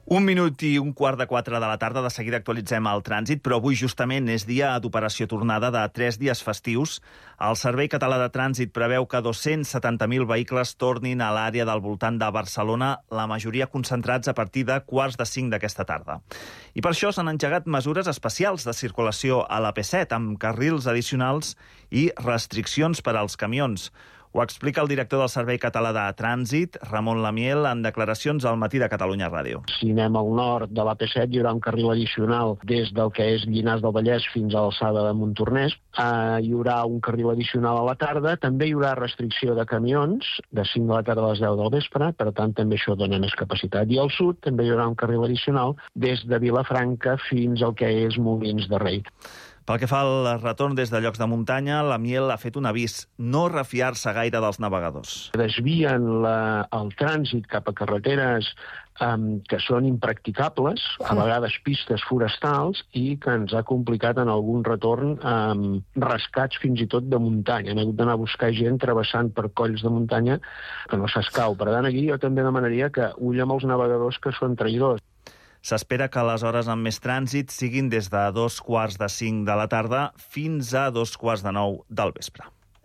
Un minut i un quart de 4 de la tarda, de seguida actualitzem el trànsit, però avui justament és dia d'operació tornada de 3 dies festius. El Servei Català de Trànsit preveu que 270.000 vehicles tornin a l'àrea del voltant de Barcelona, la majoria concentrats a partir de 4:45 d'aquesta tarda. I per això s'han engegat mesures especials de circulació a la P7, amb carrils addicionals i restriccions per als camions. Ho explica el director del Servei Català de Trànsit, Ramon Lamiel, en declaracions al Matí de Catalunya Ràdio. Si anem al nord de l'AP7 hi haurà un carril addicional des del que és Llinars del Vallès fins a l'alçada de Montornès. Hi haurà un carril addicional a la tarda. També hi haurà restricció de camions de 5 de la tarda a les 10 del vespre, per tant també això dona més capacitat. I al sud també hi haurà un carril addicional des de Vilafranca fins al que és Molins de Rei. Pel que fa al retorn des de llocs de muntanya, la Miel ha fet un avís: no refiar-se gaire dels navegadors. Desvien el trànsit cap a carreteres que són impracticables, a vegades pistes forestals, i que ens ha complicat en algun retorn rescats fins i tot de muntanya. Hem hagut d'anar a buscar gent travessant per colls de muntanya que no s'escau. Per tant, aquí jo també demanaria que ull amb els navegadors que són traïdors. S'espera que les hores amb més trànsit siguin des de 4:45 de la tarda fins a 9:15 del vespre.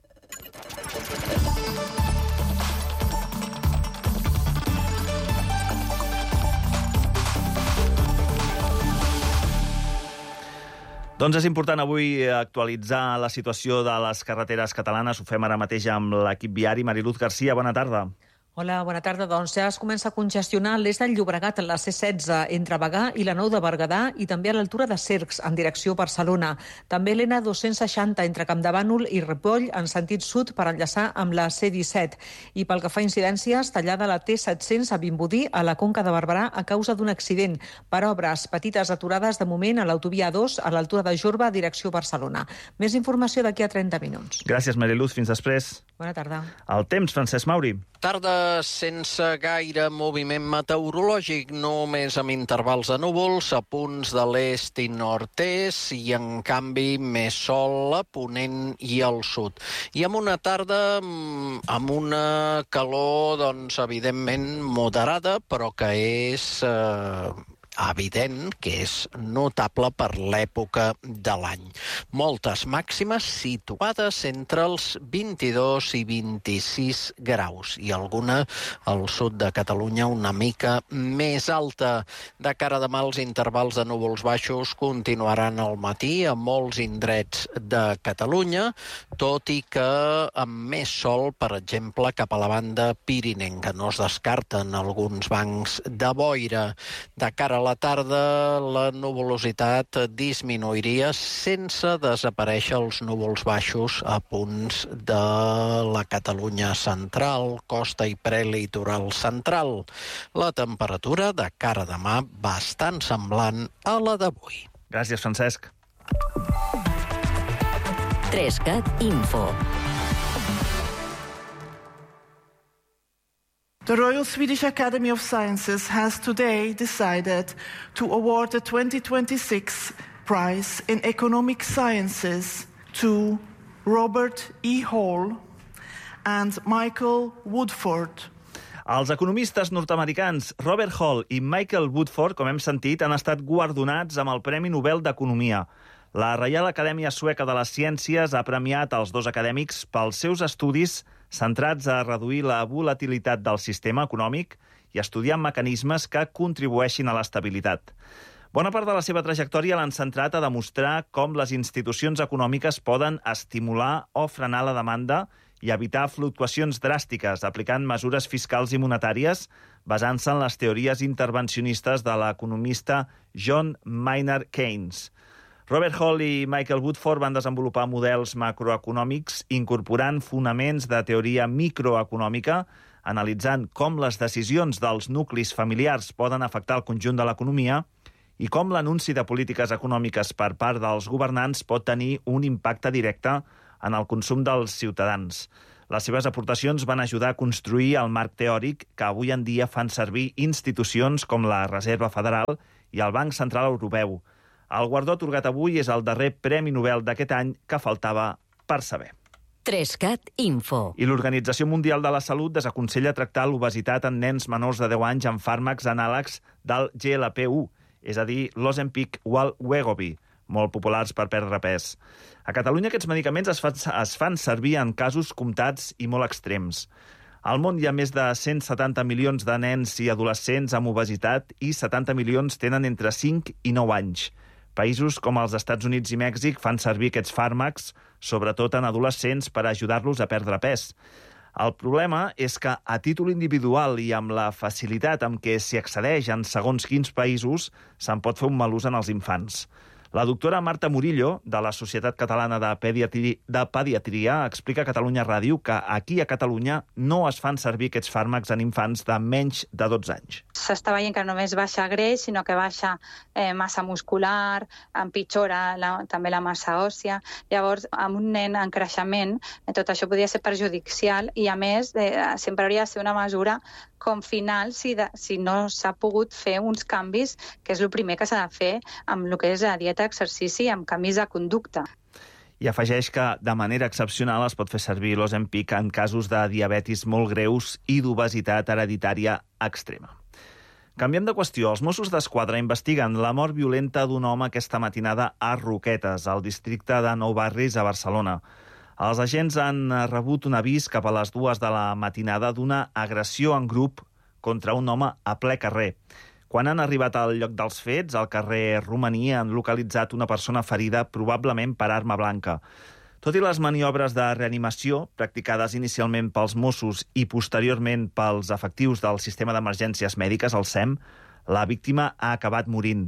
Doncs és important avui actualitzar la situació de les carreteres catalanes. Ho fem ara mateix amb l'equip viari. Mariluz Garcia, bona tarda. Hola, bona tarda. Doncs ja es comença a congestionar l'eix del Llobregat en la C16 entre Bagà i la Nou de Berguedà i també a l'altura de Cercs en direcció Barcelona. També l'N260 entre Campdevànol i Ripoll en sentit sud per enllaçar amb la C17. I pel que fa a incidències, tallada la T700 a Vimbodí a la Conca de Barberà a causa d'un accident. Per obres, petites aturades de moment a l'autovia 2 a l'altura de Jorba direcció Barcelona. Més informació d'aquí a 30 minuts. Gràcies, Mariluz. Fins després. Bona tarda. El temps, Francesc Mauri. Tarda sense gaire moviment meteorològic, només amb intervals de núvols a punts de l'est i nord-est i, en canvi, més sol a ponent i al sud. I amb una tarda amb una calor, doncs, evidentment moderada, però que és evident que és notable per l'època de l'any. Moltes màximes situades entre els 22 i 26 graus i alguna al sud de Catalunya una mica més alta. De cara a demà, els intervals de núvols baixos continuaran al matí a molts indrets de Catalunya, tot i que amb més sol, per exemple, cap a la banda pirinenca. No es descarten alguns bancs de boira. De cara a la tarda, la nuvolositat disminuiria sense desaparèixer els núvols baixos a punts de la Catalunya central, costa i prelitoral central. La temperatura de cara a demà bastant semblant a la d'avui. Gràcies, Francesc. 3CAT Info. The Royal Swedish Academy of Sciences has today decided to award the 2026 prize in economic sciences to Robert E. Hall and Michael Woodford. Els economistes nord-americans Robert Hall i Michael Woodford, com hem sentit, han estat guardonats amb el Premi Nobel d'Economia. La Reial Acadèmia Sueca de les Ciències ha premiat els dos acadèmics pels seus estudis centrats a reduir la volatilitat del sistema econòmic i estudiar mecanismes que contribueixin a l'estabilitat. Bona part de la seva trajectòria l'han centrat a demostrar com les institucions econòmiques poden estimular o frenar la demanda i evitar fluctuacions dràstiques, aplicant mesures fiscals i monetàries basant-se en les teories intervencionistes de l'economista John Maynard Keynes. Robert Hall i Michael Woodford van desenvolupar models macroeconòmics incorporant fonaments de teoria microeconòmica, analitzant com les decisions dels nuclis familiars poden afectar el conjunt de l'economia i com l'anunci de polítiques econòmiques per part dels governants pot tenir un impacte directe en el consum dels ciutadans. Les seves aportacions van ajudar a construir el marc teòric que avui en dia fan servir institucions com la Reserva Federal i el Banc Central Europeu. El guardó atorgat avui és el darrer Premi Nobel d'aquest any que faltava per saber. 3CAT Info. I l'Organització Mundial de la Salut desaconsella tractar l'obesitat en nens menors de 10 anys amb fàrmacs anàlegs del GLP-1, és a dir, l'Ozempic o el Wegovy, molt populars per perdre pes. A Catalunya aquests medicaments es fan servir en casos comptats i molt extrems. Al món hi ha més de 170 milions de nens i adolescents amb obesitat i 70 milions tenen entre 5 i 9 anys. Països com els Estats Units i Mèxic fan servir aquests fàrmacs, sobretot en adolescents, per ajudar-los a perdre pes. El problema és que, a títol individual i amb la facilitat amb què s'hi accedeix en segons quins països, se'n pot fer un mal ús en els infants. La doctora Marta Murillo, de la Societat Catalana de Pediatria, explica a Catalunya Ràdio que aquí a Catalunya no es fan servir aquests fàrmacs en infants de menys de 12 anys. S'està veient que només baixa greix, sinó que baixa massa muscular, empitjora també la massa òssia. Llavors, amb un nen en creixement, tot això podria ser perjudicial i, a més, sempre hauria de ser una mesura com final si no s'ha pogut fer uns canvis, que és el primer que s'ha de fer amb el que és la dieta, exercici, amb canvis de conducta. I afegeix que, de manera excepcional, es pot fer servir l'Ozempic en casos de diabetis molt greus i d'obesitat hereditària extrema. Canviem de qüestió. Els Mossos d'Esquadra investiguen la mort violenta d'un home aquesta matinada a Roquetes, al districte de Nou Barris, a Barcelona. Els agents han rebut un avís cap a les 2 de la matinada d'una agressió en grup contra un home a ple carrer. Quan han arribat al lloc dels fets, al carrer Romaní, han localitzat una persona ferida, probablement per arma blanca. Tot i les maniobres de reanimació, practicades inicialment pels Mossos i posteriorment pels efectius del Sistema d'Emergències Mèdiques, el SEM, la víctima ha acabat morint.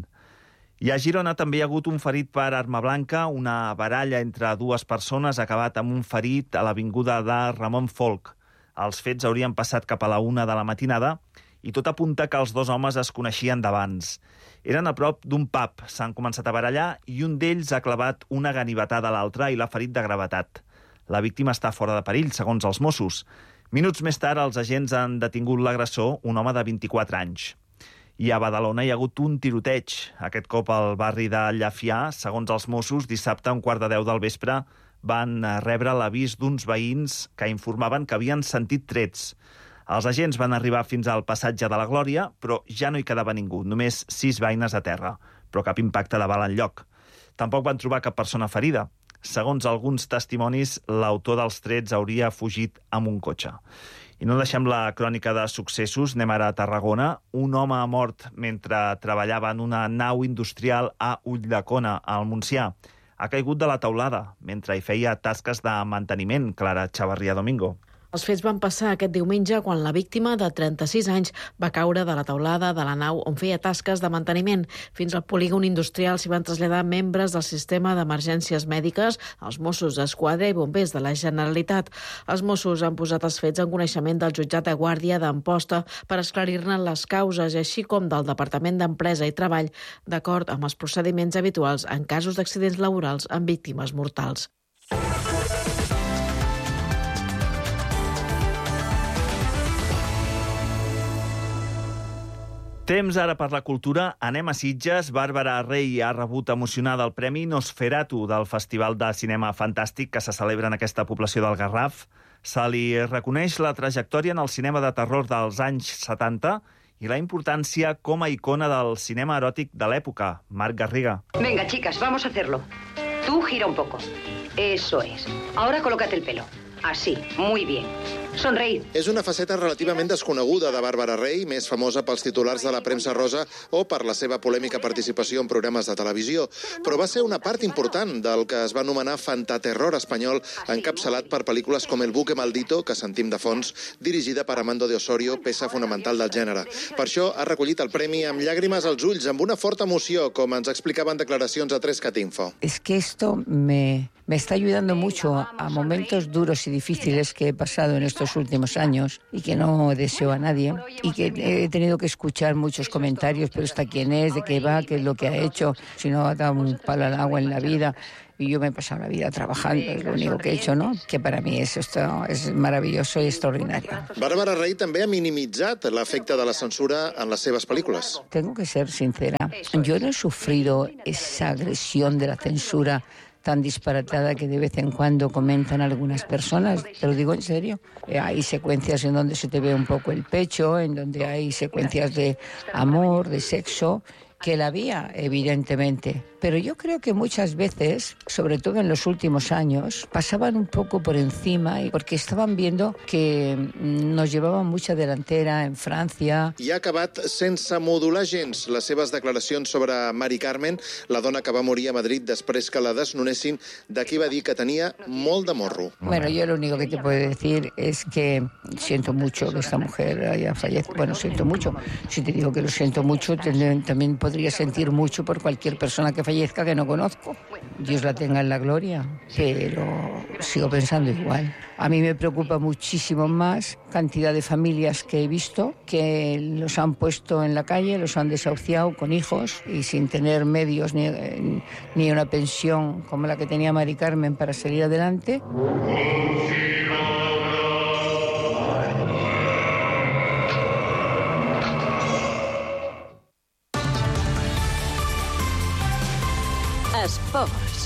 I a Girona també hi ha hagut un ferit per arma blanca. Una baralla entre dues persones ha acabat amb un ferit a l'avinguda de Ramon Folch. Els fets haurien passat cap a la 1 de la matinada i tot apunta que els dos homes es coneixien d'abans. Eren a prop d'un pub, s'han començat a barallar i un d'ells ha clavat una ganivetada a l'altre i l'ha ferit de gravetat. La víctima està fora de perill, segons els Mossos. Minuts més tard, els agents han detingut l'agressor, un home de 24 anys. I a Badalona hi ha hagut un tiroteig, aquest cop al barri de Llafià. Segons els Mossos, dissabte a 9:15 del vespre van rebre l'avís d'uns veïns que informaven que havien sentit trets. Els agents van arribar fins al passatge de la Glòria, però ja no hi quedava ningú, només 6 veïnes a terra, però cap impacte de bala enlloc. Tampoc van trobar cap persona ferida. Segons alguns testimonis, l'autor dels trets hauria fugit amb un cotxe. I no deixem la crònica de successos, anem ara a Tarragona. Un home ha mort mentre treballava en una nau industrial a Ulldecona, al Montsià. Ha caigut de la teulada mentre hi feia tasques de manteniment, Clara Chavarria Domingo. Els fets van passar aquest diumenge quan la víctima, de 36 anys, va caure de la teulada de la nau on feia tasques de manteniment. Fins al polígon industrial s'hi van traslladar membres del sistema d'emergències mèdiques, els Mossos d'Esquadra i bombers de la Generalitat. Els Mossos han posat els fets en coneixement del jutjat de guàrdia d'Amposta per esclarir-ne les causes, així com del Departament d'Empresa i Treball, d'acord amb els procediments habituals en casos d'accidents laborals amb víctimes mortals. Temps ara per la cultura. Anem a Sitges. Bàrbara Rey ha rebut emocionada el Premi Nosferatu del Festival de Cinema Fantàstic que se celebra en aquesta població del Garraf. Se li reconeix la trajectòria en el cinema de terror dels anys 70 i la importància com a icona del cinema eròtic de l'època. Marc Garriga. Venga, chicas, vamos a hacerlo. Tú gira un poco. Eso es. Ahora colócate el pelo. Así, muy bien. Sonreïd. És una faceta relativament desconeguda de Bàrbara Rey, més famosa pels titulars de la premsa rosa o per la seva polèmica participació en programes de televisió, però va ser una part important del que es va anomenar fantaterror espanyol, encapçalat per pel·lícules com El buque maldito, que sentim de fons, dirigida per Armando de Osorio, peça fonamental del gènere. Per això ha recollit el premi amb llàgrimes als ulls, amb una forta emoció, com ens explicaven declaracions a 3CAT Info. Es que esto me está ayudando mucho a momentos duros y difíciles que he pasado en estos últimos años y que no deseo a nadie y que he tenido que escuchar muchos comentarios, pero esta quién es, de qué va, qué es lo que ha hecho, si no ha dado un palo al agua en la vida. Y yo me he pasado la vida trabajando, es lo único que he hecho, ¿no? Que para mí esto es maravilloso y extraordinario. Bàrbara Rey també ha minimitzat l'efecte de la censura en les seves pel·lícules. Tengo que ser sincera, yo no he sufrido esa agresión de la censura tan disparatada que de vez en cuando comentan algunas personas, te lo digo en serio. Hay secuencias en donde se te ve un poco el pecho, en donde hay secuencias de amor, de sexo, que la había, evidentemente. Pero yo creo que muchas veces, sobre todo en los últimos años, pasaban un poco por encima porque estaban viendo que nos llevaban mucha delantera en Francia. I ha acabat sense modular gens les seves declaracions sobre Mari Carmen, la dona que va morir a Madrid després que la desnonessin, de qui va dir que tenia molt de morro. Bueno, yo lo único que te puedo decir es que siento mucho que esta mujer haya fallecido. Bueno, siento mucho. Si te digo que lo siento mucho, también podría sentir mucho por cualquier persona que fallezca que no conozco. Dios la tenga en la gloria, pero sigo pensando igual. A mí me preocupa muchísimo más cantidad de familias que he visto que los han puesto en la calle, los han desahuciado con hijos y sin tener medios ni una pensión como la que tenía Mari Carmen para salir adelante. Esports.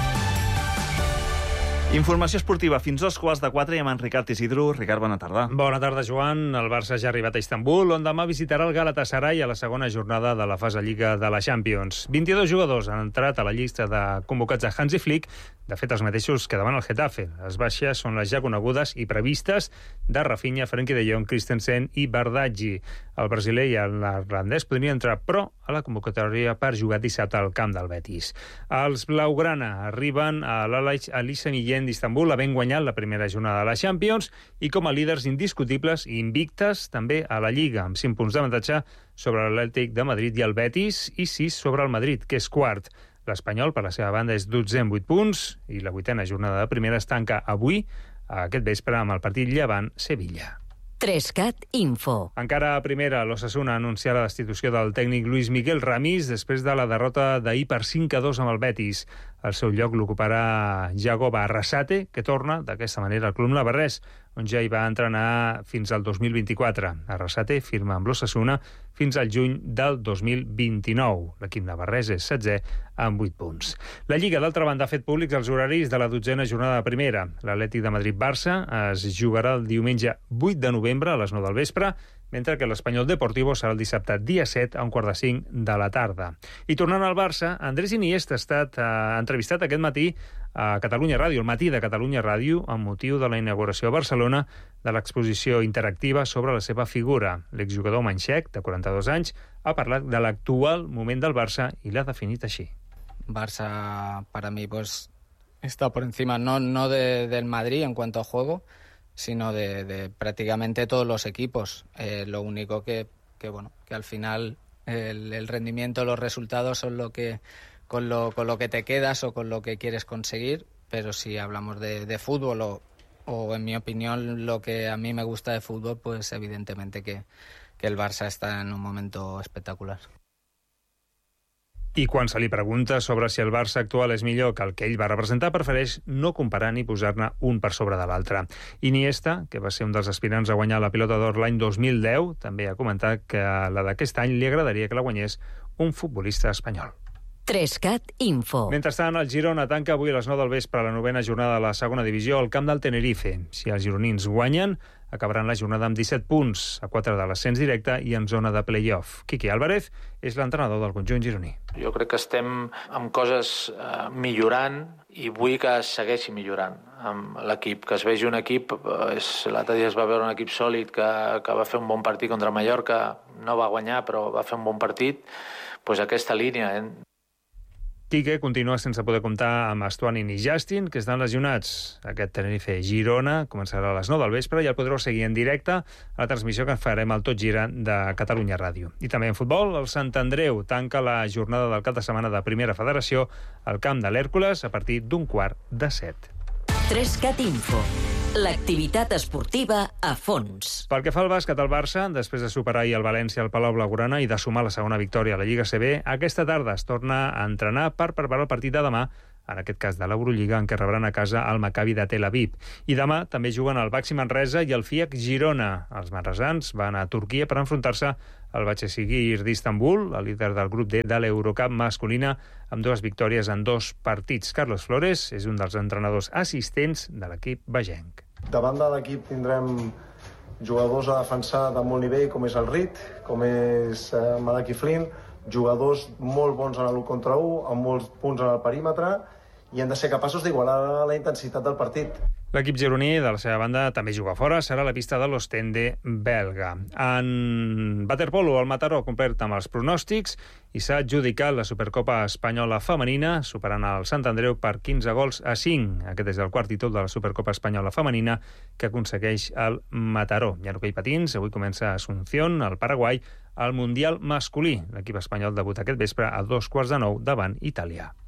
Informació esportiva fins 3:15 i amb en Ricard Isidro. Ricard, bona tarda. Bona tarda, Joan. El Barça ja ha arribat a Istanbul, on demà visitarà el Galatasaray a la segona jornada de la fase Lliga de la Champions. 22 jugadors han entrat a la llista de convocats a Hansi Flick, de fet els mateixos que davant el Getafe. Les baixes són les ja conegudes i previstes de Rafinha, Frenkie de Jong, Christensen i Bardghji. El brasiler i l'irlandès podrien entrar, però, a la convocatòria per jugar dissabte al camp del Betis. Els blaugrana arriben a l'Ali Millén d'Istanbul, havent guanyat la primera jornada de la Champions i com a líders indiscutibles i invictes també a la Lliga, amb 5 punts d'avantatge sobre l'Atlètic de Madrid i el Betis i 6 sobre el Madrid, que és quart. L'Espanyol, per la seva banda, és 12è amb 8 punts i la 8a jornada de primera es tanca avui, aquest vespre, amb el partit Llevant-Sevilla. 3cat Info. Encara a primera, l'Osasuna ha anunciat la destitució del tècnic Luis Miguel Ramis després de la derrota d'ahir per 5-2 amb el Betis. El seu lloc l'ocuparà Yagoba Arrasate, que torna d'aquesta manera al club navarrès, on ja hi va entrenar fins al 2024. Arrasate firma amb l'Osasuna fins al juny del 2029. L'equip navarrès és 16è amb 8 punts. La Lliga, d'altra banda, ha fet públics els horaris de la 12a jornada de primera. L'Atlètic de Madrid-Barça es jugarà el diumenge 8 de novembre a les 9 del vespre, mentre que l'Espanyol Deportivo serà el dissabte dia 7 a 4:45 de la tarda. I tornant al Barça, Andrés Iniesta ha estat entrevistat aquest matí a Catalunya Ràdio, el matí de Catalunya Ràdio, amb motiu de la inauguració a Barcelona de l'exposició interactiva sobre la seva figura. L'exjugador manxec, de 42 anys, ha parlat de l'actual moment del Barça i l'ha definit així. Barça, para mí, pues está por encima no del Madrid en cuanto a juego, sino de prácticamente todos los equipos. Lo único que al final el rendimiento, los resultados son lo que con lo que te quedas o con lo que quieres conseguir, pero si hablamos de fútbol o en mi opinión lo que a mí me gusta de fútbol, pues evidentemente que el Barça está en un momento espectacular. I quan se li pregunta sobre si el Barça actual és millor que el que ell va representar, prefereix no comparar ni posar-ne un per sobre de l'altre. Iniesta, que va ser un dels aspirants a guanyar la Pilota d'Or l'any 2010, també ha comentat que la d'aquest any li agradaria que la guanyés un futbolista espanyol. 3cat Info. Mentrestant, el Girona tanca avui a les 9 del vespre la 9a jornada de la segona divisió al camp del Tenerife. Si els gironins guanyen, acabaran la jornada amb 17 punts, a 4 de l'ascens directe i en zona de play-off. Quique Álvarez és l'entrenador del conjunt gironí. Jo crec que estem amb coses millorant i vull que es segueixi millorant amb l'equip, que es vegi un equip, l'altre dia es va veure un equip sòlid que va fer un bon partit contra Mallorca, no va guanyar però va fer un bon partit, doncs aquesta línia. Quique continua sense poder comptar amb Estuanin i Justin, que estan lesionats. Aquest Tenerife-Girona començarà a les 9 del vespre i el podreu seguir en directe a la transmissió que farem al Tot Gira de Catalunya Ràdio. I també en futbol, el Sant Andreu tanca la jornada del cap de setmana de Primera Federació al camp de l'Hèrcules a partir d'15:45. 3cat Info. L'activitat esportiva a fons. Pel que fa al bàsquet, el Barça, després de superar ahir el València al Palau Blaugrana i de sumar la segona victòria a la Lliga CB, aquesta tarda es torna a entrenar per preparar el partit de demà, en aquest cas de l'Eurolliga, en què rebran a casa el Maccabi de Tel Aviv. I demà també juguen el Baxi Manresa i el FIAC Girona. Els manresans van a Turquia per enfrontar-se el Başakşehir d'Istanbul, el líder del grup D de l'Eurocup masculina, amb 2 victòries en 2 partits. Carlos Flores és un dels entrenadors assistents de l'equip bagenc. Davant de l'equip tindrem jugadors a defensar de molt nivell, com és el Rit, com és Malaki Flynn, jugadors molt bons en l'1 contra 1, amb molts punts en el perímetre, i hem de ser capaços d'igualar la intensitat del partit. L'equip gironí, de la seva banda, també juga fora, serà la pista de l'Ostende belga. En waterpolo, el Mataró ha complert amb els pronòstics i s'ha adjudicat la Supercopa Espanyola Femenina, superant el Sant Andreu per 15-5. Aquest és el quart títol de la Supercopa Espanyola Femenina que aconsegueix el Mataró. I en hoquei patins, avui comença a Asunción, al Paraguai, el Mundial masculí. L'equip espanyol debuta aquest vespre a 8:45 davant Itàlia.